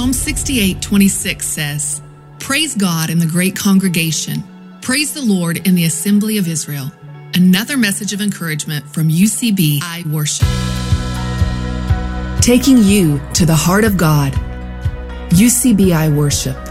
Psalm 68:26 says, "Praise God in the great congregation. Praise the Lord in the assembly of Israel." Another message of encouragement from UCB I Worship. Taking you to the heart of God. UCB I Worship.